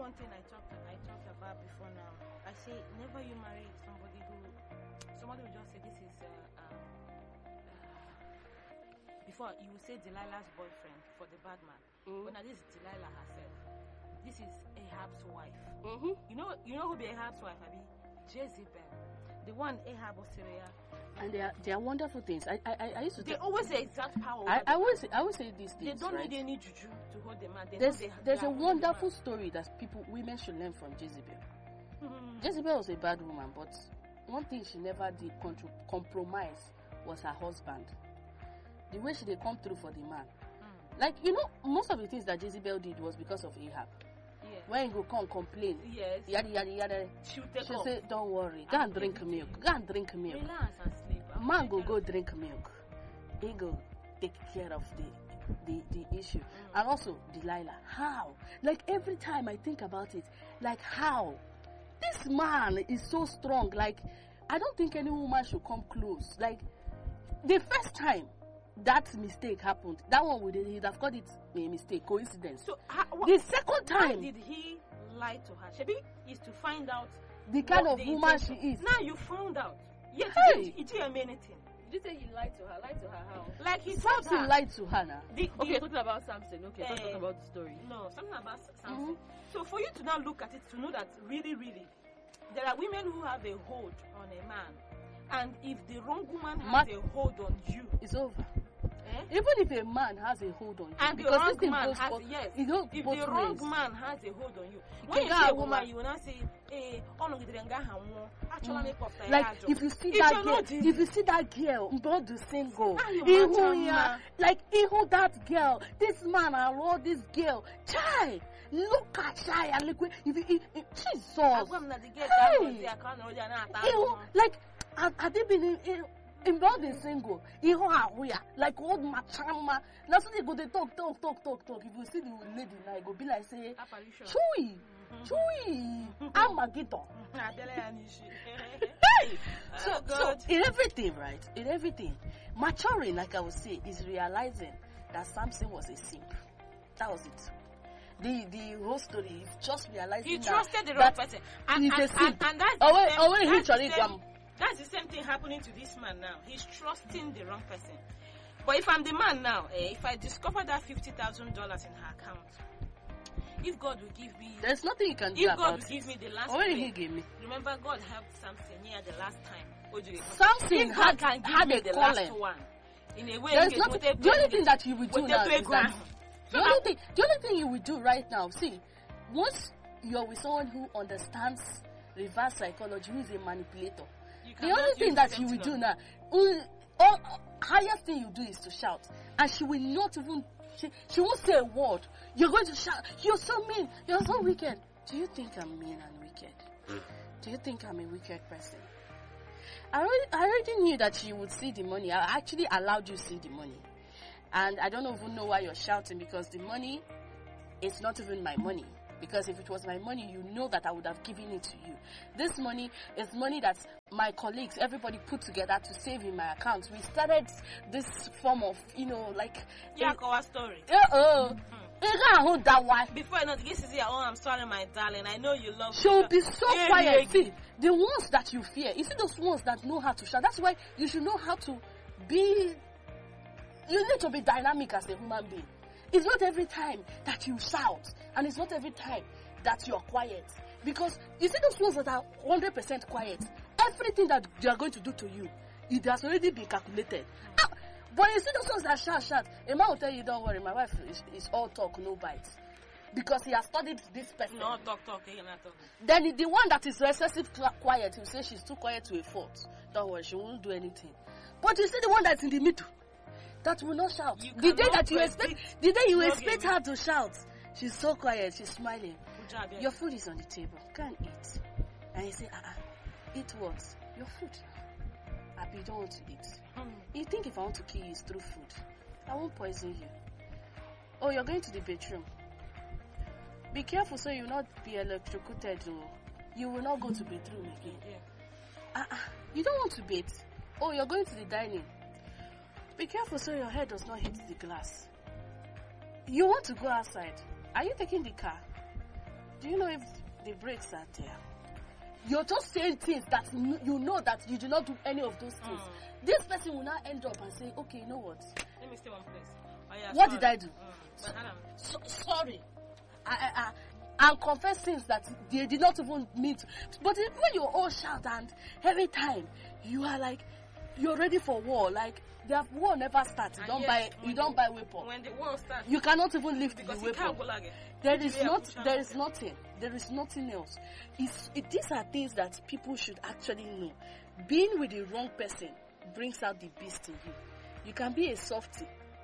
one thing I talked about before now. I say never you marry somebody will just say this is before you will say Delilah's boyfriend for the bad man. But now this is Delilah herself. This is Ahab's wife. You know who be Ahab's wife, Abi? Jezebel. The one Ahab was Syria. And they are wonderful things. I used to. They always say exact power. I always say these things. They don't right? need any juju to hold the man. There's a wonderful story that women should learn from Jezebel. Jezebel was a bad woman, but one thing she never did compromise was her husband. The way she did come through for the man. Like, most of the things that Jezebel did was because of Ahab. Yeah. When you go come complain, yes. Yada yada yada, she'll say, "Don't worry, go and drink milk. Go and drink milk. Relax and sleep. Man go drink milk. He go take care of the issue." And also Delilah. How? Like every time I think about it, like how this man is so strong. Like I don't think any woman should come close. Like the first time that mistake happened, that one he'd have called it a mistake, coincidence. So the second time, why did he lie to her? Shebi is to find out the kind of woman she is. Now you found out. Yet he didn't mean anything. Did you say he lied to her? Lied to her how? Like he Samson lied to her now. Okay, talking about Samson. Okay, let's talk about the story. No, something about Samson. So for you to now look at it, to know that really, really, there are women who have a hold on a man. And if the wrong woman has a hold on you, it's over. Even if a man has a hold on you, and because the wrong this thing man goes has, for, yes, it goes if both the wrong ways. man has a hold on you, when you see a woman, you will not say, like if you see that girl, don't do single. Like even that girl, this man I love this girl. Child, look at child, look Jesus. Like have they been involved in single? Like old machama. That's what they go. They talk. If you see the lady now, it go be like say, Chewy, Armageddon. So in everything, right? In everything, maturing, like I would say, is realizing that Samson was a simp. That was it. The whole story is just realizing he trusted the wrong person, and that's the same thing happening to this man now. He's trusting the wrong person. But if I'm the man now, if I discover that $50,000 in her account, if God will give me, there's nothing you can do about it. If God will give me the last what did he give me? Remember, God helped Samson here the last time. Samson had a calling. In a way, the only thing that you will do now is that the only thing you will do right now, see, once you're with someone who understands reverse psychology, who is a manipulator, the only thing that you will do now, highest thing you do is to shout, and she will not even, she won't say a word. You're going to shout, "You're so mean, you're so wicked." Do you think I'm mean and wicked? Do you think I'm a wicked person? I already knew that you would see the money. I actually allowed you to see the money. And I don't even know why you're shouting, because the money is not even my money. Because if it was my money, you know that I would have given it to you. This money is money that my colleagues, everybody put together to save in my account. We started this form of, our story. Before this is I'm sorry, my darling. I know you love me. She'll be so quiet. See, the ones that you fear, you see those ones that know how to shout. That's why you should know how to be. You need to be dynamic as a human being. It's not every time that you shout, and it's not every time that you're quiet. Because you see those ones that are 100% quiet, everything that they are going to do to you, it has already been calculated. But you see those ones that shout, a man will tell you, "Don't worry, my wife is all talk, no bites." Because he has studied this person. No talk, he not talk. Then the one that is excessive quiet, he will say she's too quiet to a fault. Don't worry, she won't do anything. But you see the one that's in the middle, that will not shout. The day you expect her to shout, she's so quiet, she's smiling. Your food is on the table, can't eat. And you say, eat what? Your food. You don't want to eat. You think if I want to kill you, it's through food. I won't poison you. Oh, you're going to the bedroom. Be careful so you will not be electrocuted. You will not go to bedroom again. You don't want to bathe. Oh, you're going to the dining. Be careful so your head does not hit the glass. You want to go outside. Are you taking the car? Do you know if the breaks are there? You're just saying things that you know that you do not do any of those things. This person will now end up and say, okay, you know what? Let me stay one place. Oh, yeah, What sorry. did I do? But Adam, Sorry. And confess things that they did not even mean to. But when you all shout and every time you are like, you're ready for war, like the war never starts. You don't buy weapon. when the war starts, You cannot even lift the because you weapon. can't go like it. There is nothing. There is nothing else. These are things that people should actually know. Being with the wrong person brings out the beast in you. You can be a softie,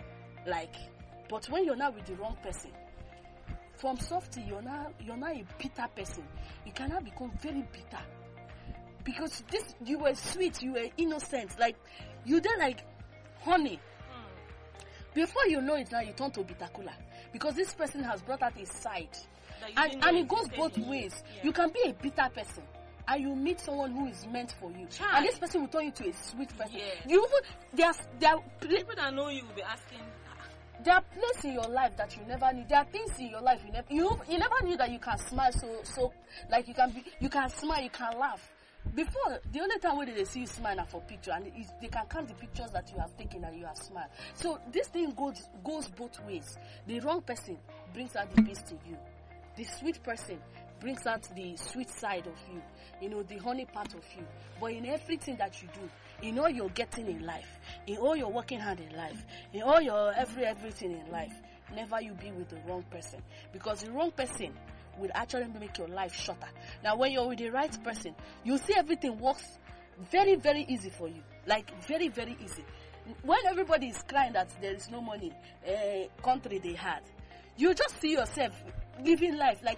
but when you're not with the wrong person, from softie you're not a bitter person. You cannot become very bitter because you were sweet, you were innocent, like you did like honey. Before you know it, now you turn to bitter cola because this person has brought out his side, and it goes both ways. Yeah. You can be a bitter person and you meet someone who is meant for you, and this person will turn you to a sweet person. Yeah. You even People that know you will be asking. there are places in your life that you never knew. There are things in your life you never knew that you can smile so like you can smile, you can laugh. Before, the only time when they see you smile are for picture, and they can count the pictures that you have taken and you have smiled. So this thing goes both ways. The wrong person brings out the beast in you. The sweet person brings out the sweet side of you, the honey part of you. But in everything that you do, in all you're getting in life, in all you're working hard in life, in all your everything in life, never you be with the wrong person. Because the wrong person will actually make your life shorter. Now, when you're with the right person, you see everything works very, very easy for you. Like, very, very easy. When everybody is crying that there is no money, country they had, you just see yourself living life like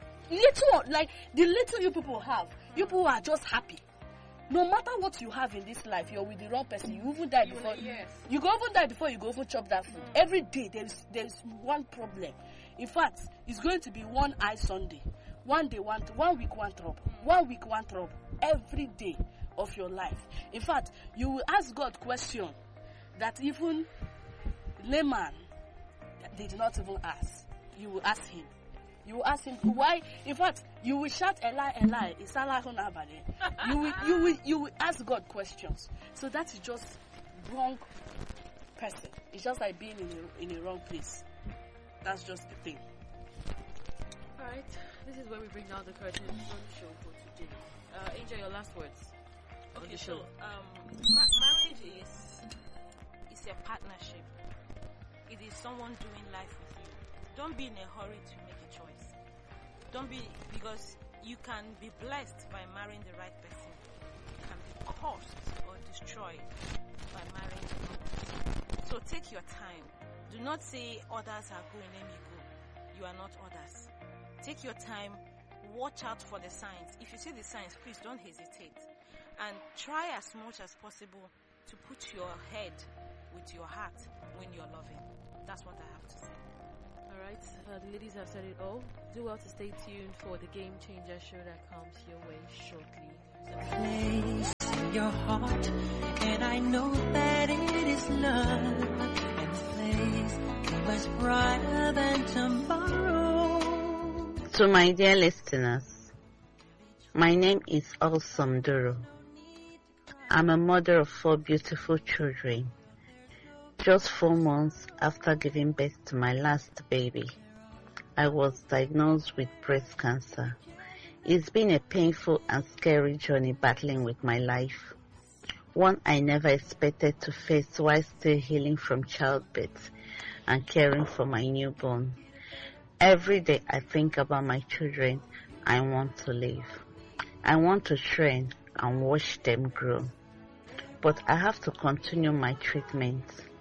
the little you people have. You people are just happy. No matter what you have in this life, you're with the wrong person. You even die before. Yes. You go even die before you go even chop that food. Every day there is one problem. In fact, it's going to be one eye Sunday. 1 day, 1 week, one trouble. 1 week, one trouble. Every day of your life. In fact, you will ask God question that even layman they did not even ask. You will ask him. You will ask him why. In fact, you will shout Eli, Eli. It's Allah You will ask God questions. So that is just wrong person. It's just like being in the wrong place. That's just the thing. Alright, this is where we bring down the curtain on the show for today. Angel, your last words on the show. Marriage is a partnership. It is someone doing life with you. Don't be in a hurry to make a choice. Don't be, because you can be blessed by marrying the right person. You can be cursed or destroyed by marrying the wrong person. So take your time. Do not say others are going, let me go. You are not others. Take your time. Watch out for the signs. If you see the signs, please don't hesitate. And try as much as possible to put your head with your heart when you're loving. That's what I have to say. Alright, the ladies have said it all. Do well to stay tuned for the Game Changer show that comes your way shortly. Place in your heart, and I know that it is love, and the place much brighter than tomorrow. To my dear listeners, my name is Awesome Duro. I'm a mother of 4 beautiful children. Just 4 months after giving birth to my last baby, I was diagnosed with breast cancer. It's been a painful and scary journey battling with my life, one I never expected to face while still healing from childbirth and caring for my newborn. Every day I think about my children I want to live. I want to train and watch them grow. But I have to continue my treatment.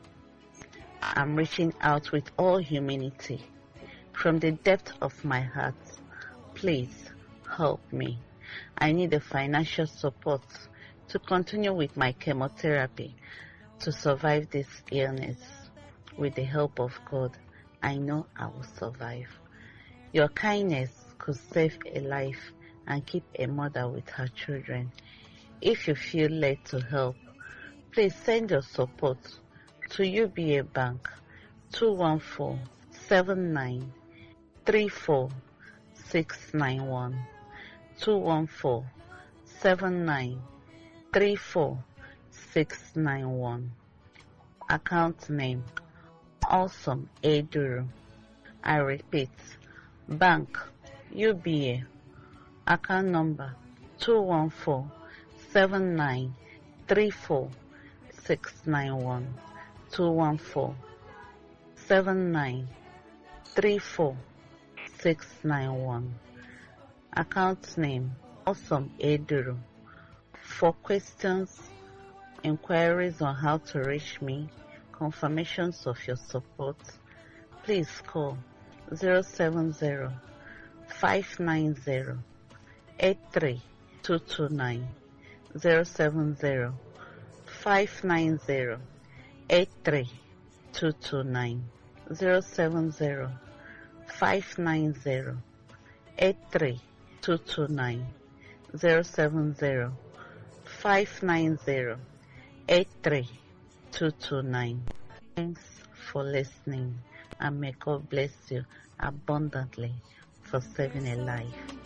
I'm reaching out with all humility from the depth of my heart. Please help me. I need the financial support to continue with my chemotherapy to survive this illness. With the help of God, I know I will survive. Your kindness could save a life and keep a mother with her children. If you feel led to help, please send your support to UBA Bank 214-79-34 691 214 7934 691. Account name Awesome Eduru. I repeat, Bank UBA. Account number 214 7934 691 214 7934 691. Account name Awesome Eduru. For questions, inquiries on how to reach me, confirmations of your support, please call 070 590 83229 070 590 83229 070 590 83229 070 590 83229. Thanks for listening, and may God bless you abundantly for saving a life.